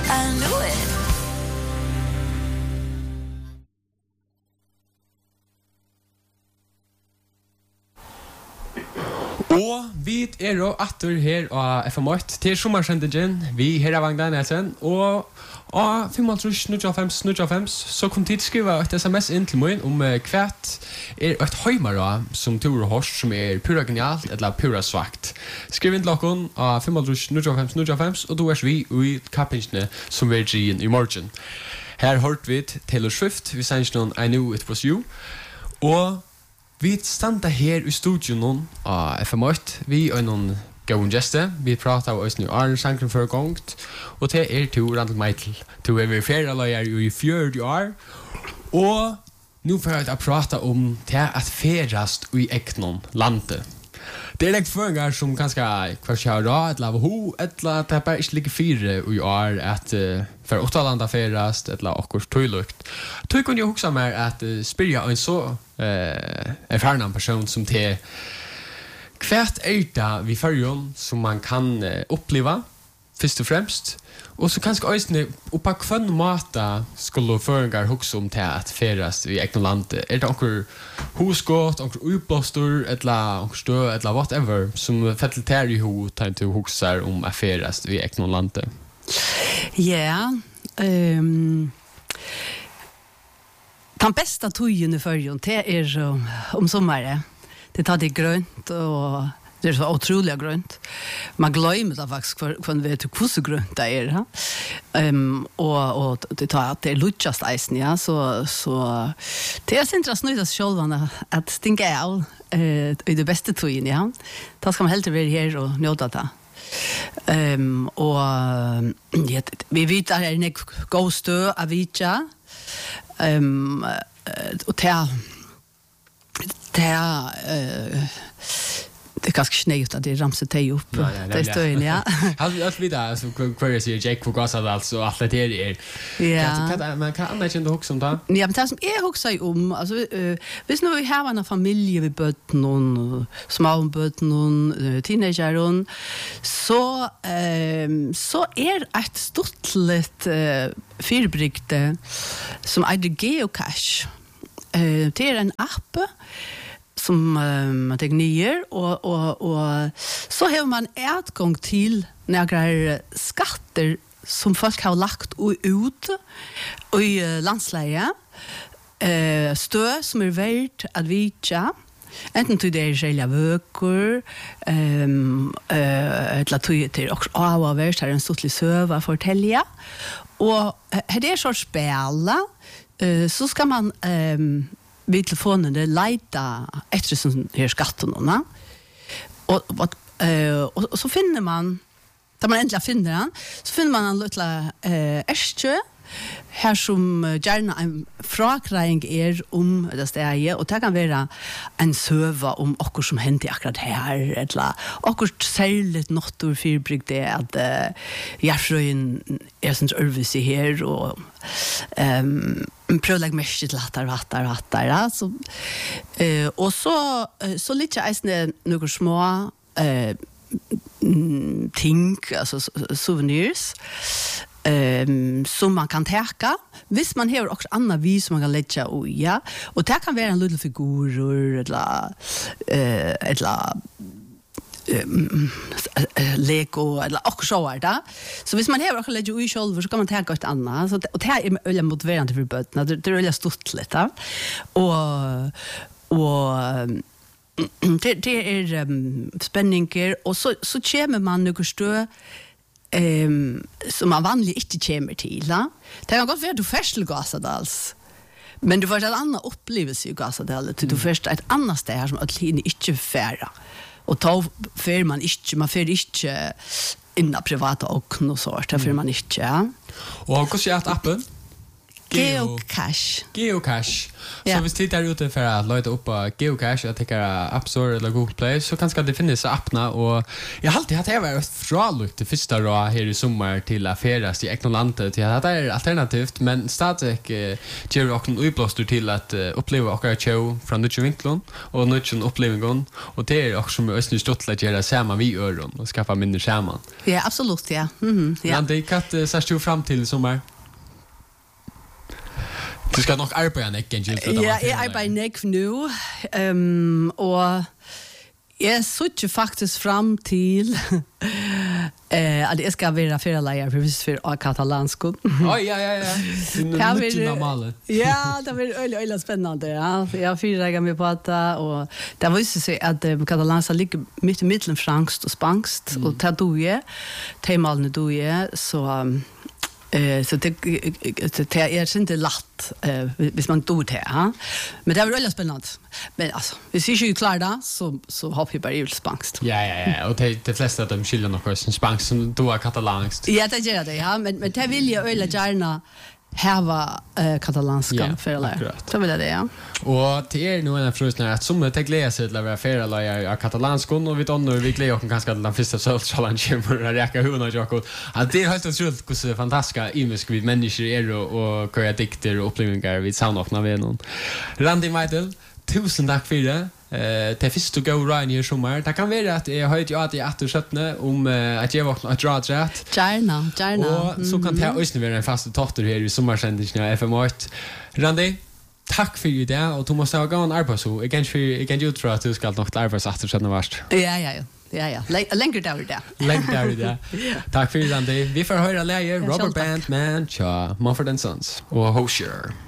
I knew it. Og vi jo atter her av FM8 til sommersendingen. Vi her av Vagn Danielsen. Og 5.95 så kom tid skriva et sms inn til meg om hvert et høymara som tror og hors som pura genialt eller pura svagt. Skriv inn til dere av 5.95 og då vi i kappingsene som vi gjen i morgen. Her hørte vi Taylor Swift, vi sier ikke noen I Knew It Was You. Og vi standa her i studion av FM8. Vi noen gåen gjester. Vi pratar om oss nu Arne for gongt. Og det to Randall Meitel. To vi ferieleier i 40 år. Og nu får jeg prata om det at ferast i eknon landet. Det litt føringar som kanskje kanskje har råd, eller av ho, eller at det bare ikke ligger fire i år at for åttalanda ferast, eller akkurat tøylukt. Tøy kunne jeg huske meg at spyrja en så erfaren person som til hvert det vi førjon som man kan oppleva, først og fremst. Og så kanskje øysene, og på hvilken måte skulle føringar huske om til at ferast i ekno landet? Det onker husgått, onker utblåstor, eller onker stø, eller whatever, som fetteleter i ho, til å huske om at ferast i ekno landet? Ja, den bästa tojen i förrjon, det om sommaren. Det tar det grönt och det så otroligt grönt. Man glömmer det faktiskt när vi vet hur grönt det är. Och det tar att det luchast isen, ja, så det är intressant nu att själva att stinka av i det bästa tojen, ja. Då ska man helt vara här och njuta det. Och vi vet att det är en god stö av vitja. Och det ganska snägt att det ramsar dig upp. Det står in, ja. Allt vidare så kvar säger Jake på gasar alltså allt det är. Ja. Man kan annars inte huxa om det. Ja, men det som är huxa om alltså visst nu vi har en familj vi bött någon små bött någon teenager så ett stort litet fyrbrygte som är geocache. Det är en app som man tar ner och så har man tillgång till några skatter som folk har lagt ut i landsläge stö som är värt att vitja enten till det själva böcker eller till också av värst här en stortlig söva fortälja och det är sorts spela så ska man vid telefonen det leita efter sån här skatterna och så finner man där man äntligen finner den så finner man en lilla ästjö här som gärna en frågräng om det stället och det kan vara en söva om och som hänt akkurat här eller och särskilt något ur fyrbrygg det att Järfröjen är sånt örvis i här och prøvleg mest til hattar så og så lite eisne nokre små ting alltså souvenirs som man kan täcka hvis man har också andra vis som man kan lägga och ja och det kan vara en liten figur eller Lego eller också så där. Så hvis man har också lägga i själv så kan man ta ett annat så och det är öliga motiverande för bötterna. Det är öliga stort lite. Och det är spänningar och så kommer man några stö som man vanligt inte kommer till. Det kan gott vara du färstelgasadals. Men du får en annan upplevelse i Gasadal. Du får ett annat ställe här som att linje inte färra. Och då får man inte inna privata och något sånt. Där får man inte. Och hur ser appen? Geocache. Geocache. Ja. Så hvis tid der ute for å løyde opp på Geocache, jeg tenker App Store eller Google Play, så kanskje det finnes appene, og jeg har alltid hatt det vært fralukt det første råd her i sommer til å feres i Eknolandet, til at det er alternativt, men stadig gjør vi noen utblåster til at oppleve akkurat kjø fra nødvendig vinklene, og nødvendig opplevingen, og det er også som vi ønsker stått til å gjøre sammen vi øren, og skaffe mindre sammen. Ja, absolut, ja. Ja. Randi, hva ser du frem til i sommer? Du skal nok arbeide nekken, Jill. Ja, jeg arbeider nekk nu, og jeg sutter faktisk fram til at jeg skal være ferieleier for katalansk. Ja. Det er mye normalt. Ja, det blir øyelig spennende. Ja. Jeg har ferieleier med på det, og det viser seg at katalansk ligger midt i midten fransk og spansk, og det do jeg, temalene do jeg, så det är inte lätt hvis man dår det, ja. Men det är väldigt spännande. Men alltså, hvis vi inte klarar det så hoppar vi bara i spanskt. Ja, och de flesta av dem skiljer nog som spanskt som då är katalanskt. Ja, det gör det, ja, men det vill jag ölla gärna hava katalanska ferieleier. Så vill jag det, ja. Og til nu en frusning at som det gleder seg til å være ferieleier av katalanskon, og vi donner vi gleder oss kanskje til den første sølvchallenge for å rekke hundene til at det er helt utroligt hvordan fantastiske imisk vi mennesker er og hva dikter og opplevelser vi savner ved noen. Randi Meidel, tusen takk for det. Det første gå Ryan i sommer. Det kan være at jeg har hørt at jeg etter 17 om at jeg våkner et radrett. Gärna. Og så kan det også være en faste totter her i sommersendingen av FM8. Randi, takk for det, og du måste ha gått en arbeidshå. Jeg kan ikke utfra at du skal nok til arbeids etter 17 verst. Ja. Längre där det. Längre där. Tack för det, Randi. Vi får höra läge Rubber Band Man, Mumford & Sons och Hosier.